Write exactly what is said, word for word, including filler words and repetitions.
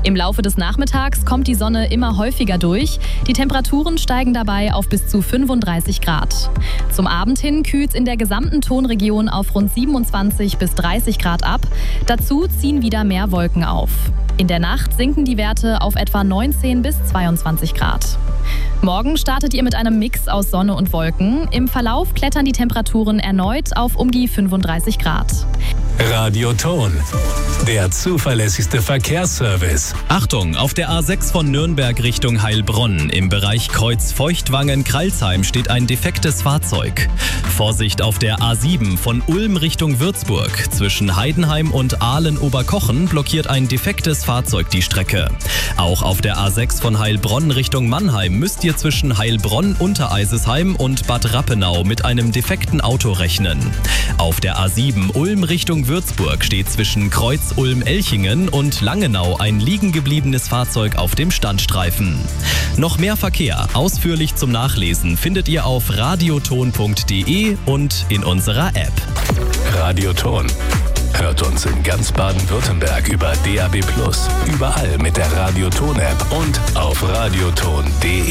Im Laufe des Nachmittags kommt die Sonne immer häufiger durch. Die Temperaturen steigen dabei auf bis zu fünfunddreißig Grad. Zum Abend hin kühlt es in der gesamten Tonregion auf rund siebenundzwanzig bis dreißig Grad ab. Dazu ziehen wieder mehr Wolken auf. In der Nacht sinken die Werte auf etwa neunzehn bis zweiundzwanzig Grad. Morgen startet ihr mit einem Mix aus Sonne und Wolken. Im Verlauf klettern die Temperaturen erneut auf um die fünfunddreißig Grad. Radioton, der zuverlässigste Verkehrsservice. Achtung, auf der A sechs von Nürnberg Richtung Heilbronn im Bereich Kreuz Feuchtwangen-Kralsheim steht ein defektes Fahrzeug. Vorsicht auf der A sieben von Ulm Richtung Würzburg. Zwischen Heidenheim und Aalen-Oberkochen blockiert ein defektes Fahrzeug die Strecke. Auch auf der A sechs von Heilbronn Richtung Mannheim müsst ihr zwischen Heilbronn-Untereisesheim und Bad Rappenau mit einem defekten Auto rechnen. Auf der A sieben Ulm Richtung Würzburg steht zwischen Kreuz Ulm-Elchingen und Langenau ein liegen gebliebenes Fahrzeug auf dem Standstreifen. Noch mehr Verkehr, ausführlich zum Nachlesen, findet ihr auf radioton punkt de und in unserer App. Radioton. Hört uns in ganz Baden-Württemberg über D A B plus, überall mit der Radioton-App und auf radioton punkt de.